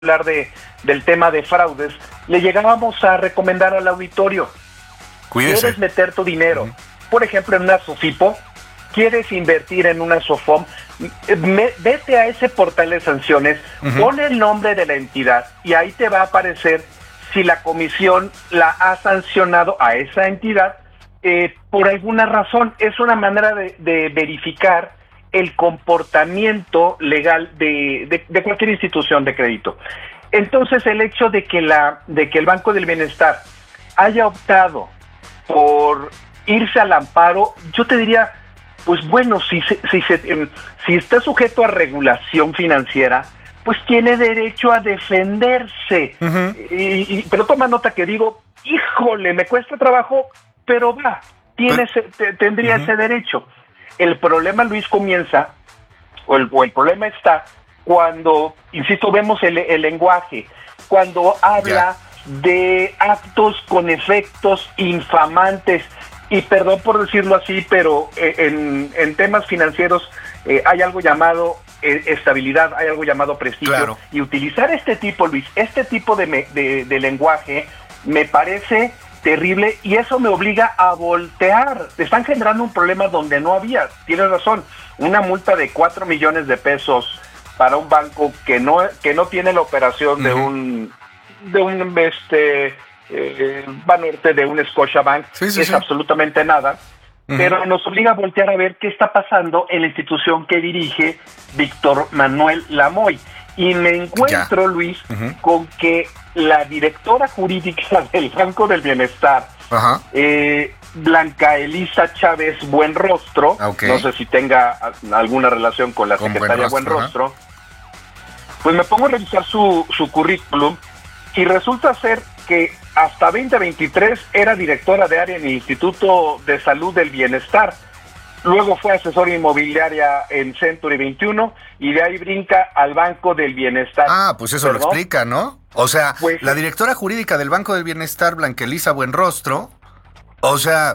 hablar del tema de fraudes, le llegábamos a recomendar al auditorio, Cuídese. ¿quieres meter tu dinero, por ejemplo, en una SOFIPO? ¿Quieres invertir en una SOFOM? Vete a ese portal de sanciones, pon el nombre de la entidad y ahí te va a aparecer si la comisión la ha sancionado a esa entidad por alguna razón. Es una manera de verificar el comportamiento legal de cualquier institución de crédito. Entonces, el hecho de que el Banco del Bienestar haya optado por irse al amparo, yo te diría, pues bueno, si está sujeto a regulación financiera, pues tiene derecho a defenderse. Pero toma nota que digo, híjole, me cuesta trabajo, pero tendría ese derecho. El problema, Luis, comienza, o el problema está cuando, insisto, vemos el lenguaje, cuando habla de actos con efectos infamantes. Y perdón por decirlo así, pero en temas financieros hay algo llamado estabilidad, hay algo llamado prestigio. Claro. Y utilizar este tipo, Luis, de lenguaje me parece terrible y eso me obliga a voltear. Te están generando un problema donde no había. Tienes razón, una multa de 4 millones de pesos para un banco que no tiene la operación de un Banorte, de un Scotiabank, es absolutamente nada, pero nos obliga a voltear a ver qué está pasando en la institución que dirige Víctor Manuel Lamoy. Y me encuentro, Luis, con que la directora jurídica del Banco del Bienestar, Blanca Elisa Chávez Buenrostro, no sé si tenga alguna relación con la secretaria Buenrostro, pues me pongo a revisar su currículum y resulta ser que hasta 2023 era directora de área en el Instituto de Salud del Bienestar. Luego fue asesora inmobiliaria en Century 21 y de ahí brinca al Banco del Bienestar. Ah, pues eso lo explica, ¿no? O sea, pues, la directora jurídica del Banco del Bienestar, Blanca Elisa Buenrostro, o sea,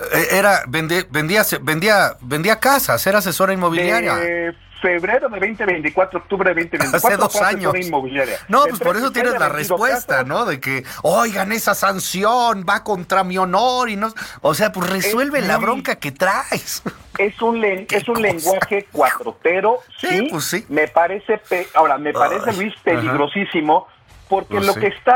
vendía casas, era asesora inmobiliaria. Febrero de 2024, octubre de 2024. Hace 2 años. No, pues por eso tienes la respuesta, casas, ¿no? De que, oigan, esa sanción va contra mi honor y no... O sea, pues resuelve la bronca que traes. Es un lenguaje cuatrotero, sí, pues sí. Me parece, Luis, peligrosísimo, porque pues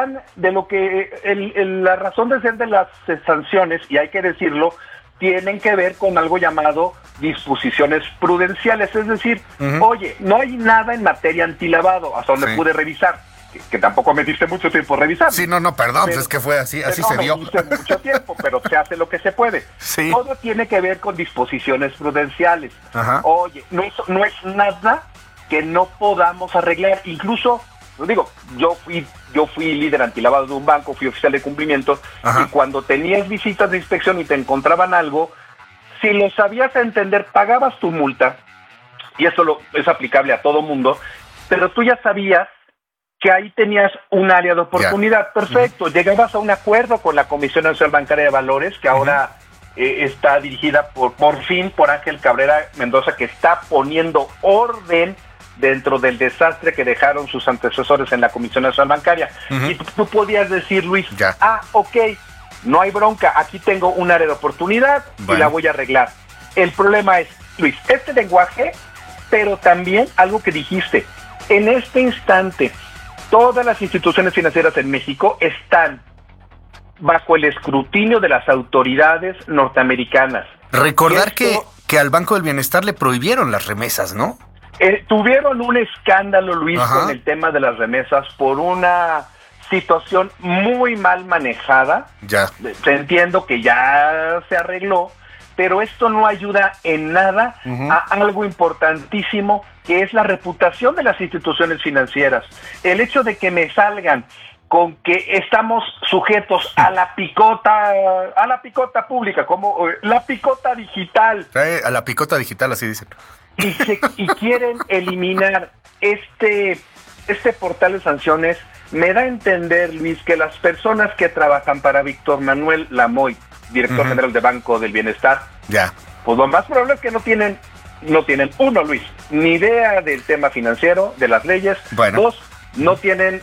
la razón de ser de las sanciones, y hay que decirlo, tienen que ver con algo llamado disposiciones prudenciales, es decir, oye, no hay nada en materia antilavado, hasta donde pude revisar, que tampoco me diste mucho tiempo revisar. Sí, perdón, pero, es que fue así se dio. No me mucho tiempo, pero se hace lo que se puede. Sí. Todo tiene que ver con disposiciones prudenciales. Oye, no es nada que no podamos arreglar, incluso, digo, yo fui líder antilavado de un banco, fui oficial de cumplimiento, y cuando tenías visitas de inspección y te encontraban algo, si lo sabías entender, pagabas tu multa, y eso es aplicable a todo mundo, pero tú ya sabías que ahí tenías un área de oportunidad. Perfecto, llegabas a un acuerdo con la Comisión Nacional Bancaria de Valores, que ahora está dirigida por fin por Ángel Cabrera Mendoza, que está poniendo orden dentro del desastre que dejaron sus antecesores en la Comisión Nacional Bancaria. Y tú podías decir, Luis, ok, no hay bronca, aquí tengo un área de oportunidad y la voy a arreglar. El problema es, Luis, este lenguaje, pero también algo que dijiste, en este instante, todas las instituciones financieras en México están bajo el escrutinio de las autoridades norteamericanas. Recordar que al Banco del Bienestar le prohibieron las remesas, ¿no? Tuvieron un escándalo, Luis, con el tema de las remesas por una situación muy mal manejada. Entiendo que ya se arregló, pero esto no ayuda en nada a algo importantísimo, que es la reputación de las instituciones financieras. El hecho de que me salgan con que estamos sujetos a la picota pública, como la picota digital. A la picota digital, así dicen. Y quieren eliminar este portal de sanciones, me da a entender, Luis, que las personas que trabajan para Víctor Manuel Lamoy, director general de Banco del Bienestar, pues lo más probable es que no tienen, uno, Luis, ni idea del tema financiero, de las leyes, dos, no tienen